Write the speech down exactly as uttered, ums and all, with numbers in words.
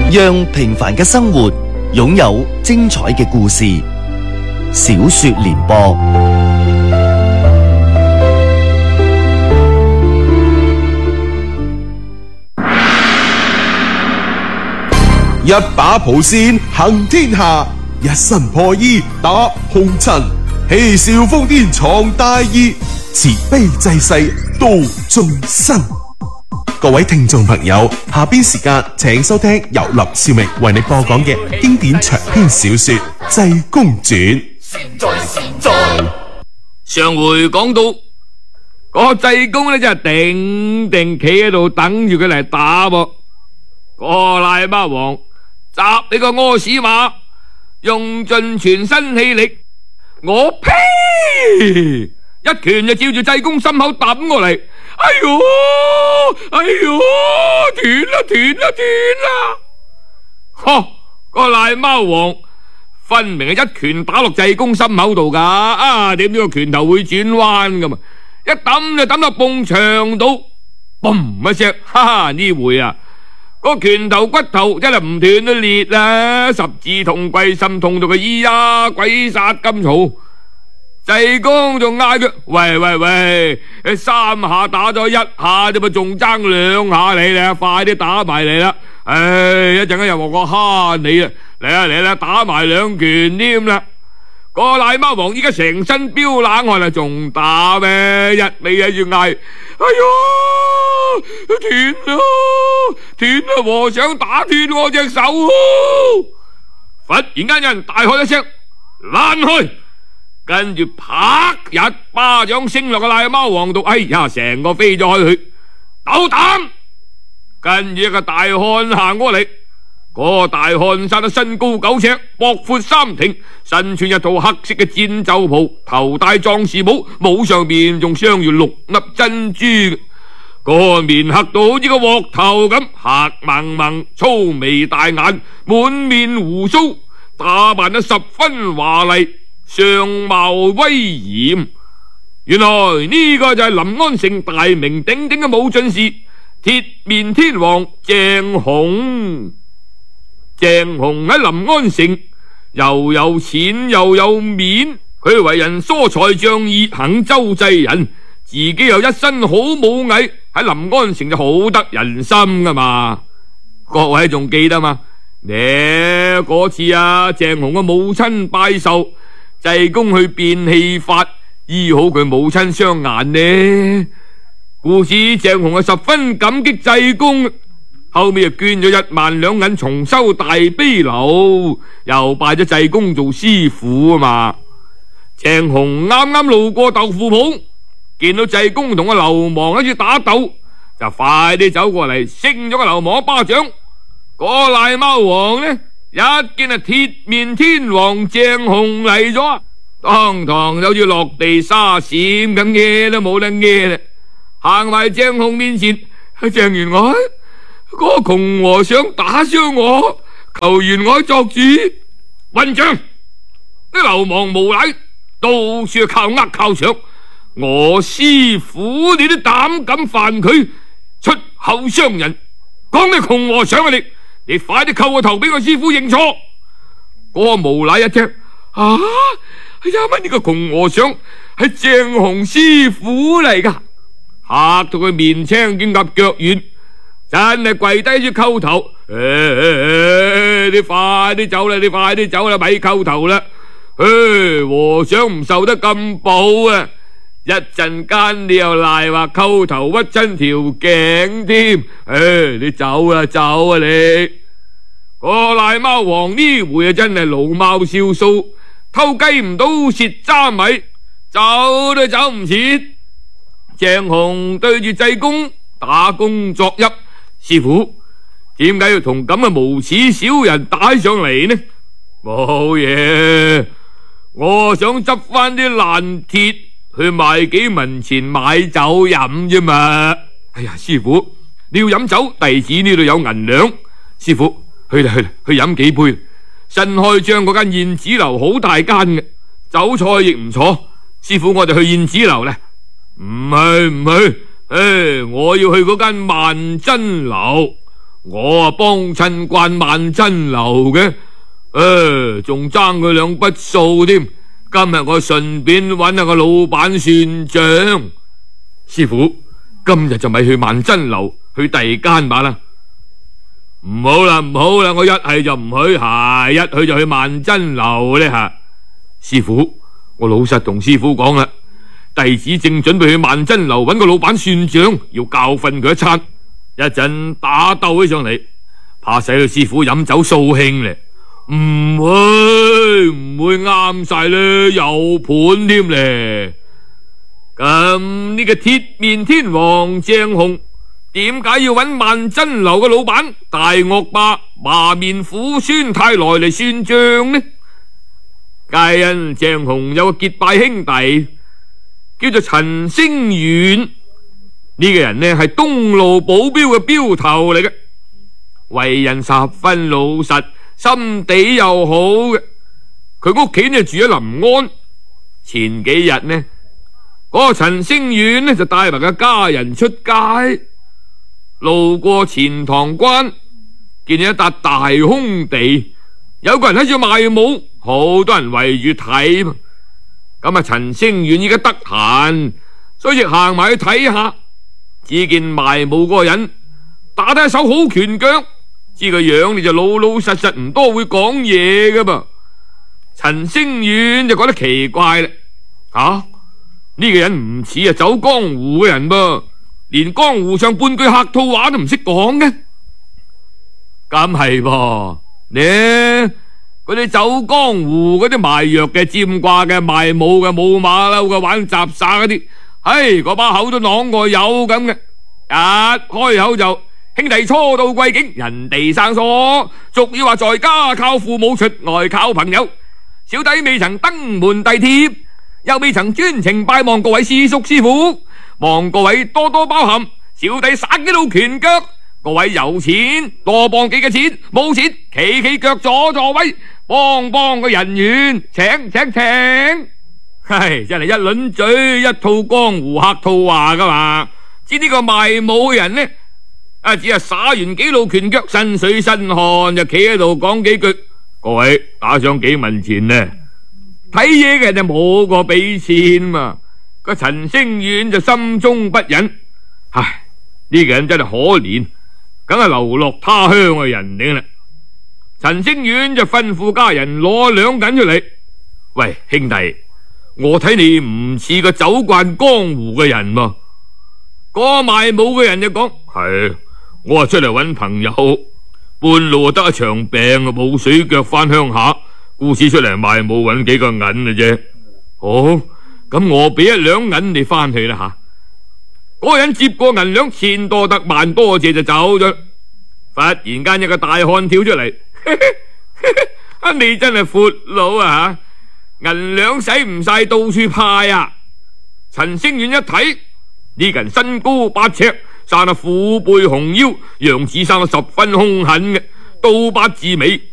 讓平凡嘅生活擁有精彩嘅故事。小說聯播， 一把蒲扇行天下，一身破衣打紅塵，嬉笑瘋癲闖大義，慈悲濟世度眾生。各位聽眾朋友，下邊時間請收聽由林少明為你播講嘅經典長篇小說《濟公傳》。 善哉善哉。上回講到個濟公呢，就係定定企喺度等住佢嚟打噃。個癩貓王襲你個屙屎馬，用盡全身氣力，我呸！一拳就照住濟公心口抌過嚟。哎喲，哎喲，斷啦斷啦斷啦！呵，個癩貓王分明係一拳打落濟公心口度噶，啊，點知個拳頭會轉彎噶嘛？一抌就抌到埲牆度，嘣一聲，哈哈！呢回啊，個拳頭骨頭真係唔斷都裂啦，十字痛歸心痛到佢咿呀鬼殺咁嘈。濟公仲嗌佢：喂喂喂，三下打咗一下啫嘛，仲爭兩下你咧，快啲打埋嚟啦！唉，一陣間又話我蝦你啊！嚟啦嚟啦，打埋兩拳添啦！個癩貓王依家成身飆冷汗啊，仲打咩？一味喺度嗌：哎喲，斷啦斷啦！和尚打斷我隻手！忽然間有人大喝一聲：爛開！跟住啪一巴掌升落個癩貓王度，哎呀，成個飛咗開去，斗膽！跟住一個大漢行過嚟，嗰個大漢生得身高九尺，膊闊三庭，身穿一套黑色嘅戰袖袍，頭戴壯士帽，帽上面仲鑲住六粒珍珠，個面黑到好似個鑊頭咁，黑蒙蒙，粗眉大眼，滿面鬍鬚，打扮得十分華麗，相貌威嚴。原來呢個就係臨安城大名鼎鼎嘅武進士鐵面天王鄭雄。鄭雄喺臨安城又有錢又有面，佢為人疏財仗義，肯周濟人，自己又一身好武藝，喺臨安城就好得人心噶嘛。各位仲記得嘛？呢嗰次啊，鄭雄嘅母親拜壽，濟公去變戲法醫好佢母親雙眼呢。故此鄭雄係十分感激濟公，後尾又捐咗一萬兩銀重修大悲樓，又拜咗濟公做師傅啊嘛。鄭雄啱啱路過豆腐鋪，見到濟公同個流氓喺度打鬥，就快啲走過嚟，升咗個流氓一巴掌。個癩貓王呢，一見係鐵面天王鄭雄嚟咗，當堂就好似落地沙閃咁，嘢都冇得嘢啦。行埋鄭雄面前，鄭員外，嗰個窮和尚打傷我，求員外作主。混賬！啲流氓無賴，到處靠呃靠搶，我師傅你都膽敢犯佢，出口傷人，講你窮和尚啊你！你快啲叩個頭俾我師傅認錯。嗰個無賴一聽，啊，哎呀，乜呢個窮和尚係鄭雄師傅嚟噶？嚇到佢面青兼夾腳軟，真係跪低住叩頭。誒誒誒，你快啲走啦，你快啲走啦，咪叩頭啦！誒，和尚唔受得咁保啊！一陣間你又賴話叩頭屈親條頸添，誒，你走啊走啊你！個癩貓王呢回啊真係老貓少數，偷雞唔到蝕渣米，走都走唔切。鄭雄對住濟公打躬作揖：師傅，點解要同咁嘅無恥小人打上嚟呢？冇嘢，我想執翻啲爛鐵去賣幾文錢買酒飲啫嘛。哎呀，師傅，你要飲酒，弟子呢度有銀兩。師傅，去啦去啦，去飲幾杯。新開張嗰間燕子樓好大間嘅，酒菜亦唔錯。師傅，我哋去燕子樓咧。唔去唔去，誒，我要去嗰間萬珍樓。 我啊幫襯慣萬珍樓嘅，誒，仲爭佢兩筆數添。今日我順便揾下個老闆算賬。師傅，今日就咪去萬珍樓，去第二間吧啦。唔好啦，唔好啦，我一係就唔去，係一去就去萬珍樓呢吓。師傅，我老實同師傅講啦，弟子正準備去萬珍樓揾個老闆算賬，要教訓佢一餐。一陣打鬥起上嚟，怕使到師傅飲酒掃興咧。唔會唔會啱晒咧，有盤添咧。咁呢個鐵面天王鄭雄點解要揾萬珍樓嘅老闆大惡霸麻面虎孫太來嚟算賬呢？皆因鄭雄有個結拜兄弟叫做陳星遠，呢個人呢係東路保鏢嘅鏢頭嚟嘅，為人十分老實，心地又好嘅。佢屋企呢住喺臨安。前幾日呢，嗰個陳星遠呢就帶埋個家人出街，路過錢塘關，見有一笪大空地，有個人喺度賣武，好多人圍住睇。咁啊，陳星遠依家得閒，所以亦行埋去睇下。只見賣武嗰個人打得一手好拳腳，知個樣你就老老實實，唔多會講嘢噶噃。陳星遠就覺得奇怪啦，吓、啊、呢、這個人唔似啊走江湖嘅人噃，連江湖上半句客套話都唔識講嘅。咁係噃，呢嗰啲走江湖嗰啲賣藥嘅、占卦嘅、賣武嘅、舞馬騮嘅、玩雜耍嗰啲，唉，嗰把口都啷個有咁嘅，一開口就兄弟初到貴境，人地生疏，俗語話在家靠父母，出外靠朋友。小弟未曾登門遞帖，又未曾專程拜望各位師叔師傅，望各位多多包涵，小弟耍幾老拳腳。各位有錢多幫幾個錢，冇錢企企腳助助威，幫幫個人緣，請請請。唉，真係一輪嘴一套江湖客套話噶嘛。知呢個賣武嘅人呢，啊只係耍完幾老拳腳，身水身汗，就企喺度講幾句。各位打上幾文錢呢？睇嘢嘅人就冇個俾錢嘛。個陳星遠就心中不忍，唉，呢個人真係可憐，梗係流落他鄉嘅人嚟啦。陳星遠就吩咐家人攞兩銀出嚟。喂，兄弟，我睇你唔似個走慣江湖嘅人嘛。嗰個賣武嘅人就講：係，我係出嚟揾朋友，半路得一場病，冇水腳翻鄉下，故此出嚟賣武揾幾個銀嘅啫。好，咁我俾一兩銀你翻去啦吓。嗰個人接過銀兩，千多得萬多謝就走咗。忽然間一個大漢跳出嚟，啊你真係闊佬啊吓！銀兩使唔晒，到處派啊！陳星遠一睇，呢個人身高八尺，生得虎背熊腰，樣子生得十分兇狠嘅，刀疤至尾。